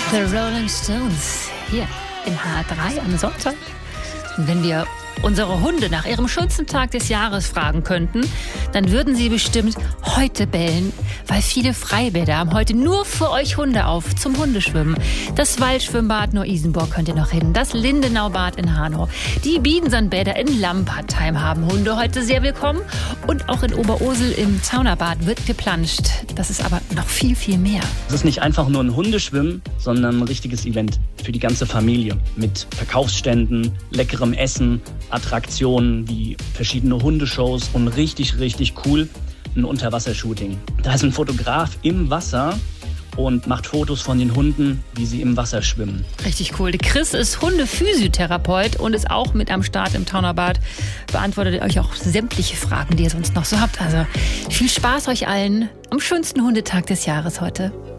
The Rolling Stones hier in H3 am Sonntag. Und wenn wir unsere Hunde nach ihrem schönsten Tag des Jahres fragen könnten, dann würden sie bestimmt heute bellen, weil viele Freibäder haben heute nur für euch Hunde auf zum Hundeschwimmen. Das Waldschwimmbad Neu-Isenburg könnt ihr noch hin, das Lindenaubad in Hanau, die Biedensandbäder in Lampertheim haben Hunde heute sehr willkommen und auch in Oberursel im Zaunerbad wird geplanscht. Das ist aber noch viel, viel mehr. Es ist nicht einfach nur ein Hundeschwimmen, sondern ein richtiges Event für die ganze Familie mit Verkaufsständen, leckerem Essen, Attraktionen wie verschiedene Hundeshows und richtig cool ein Unterwassershooting. Da ist ein Fotograf im Wasser und macht Fotos von den Hunden, wie sie im Wasser schwimmen. Richtig cool. Der Chris ist Hundephysiotherapeut und ist auch mit am Start im Taunerbad. Beantwortet euch auch sämtliche Fragen, die ihr sonst noch so habt. Also viel Spaß euch allen am schönsten Hundetag des Jahres heute.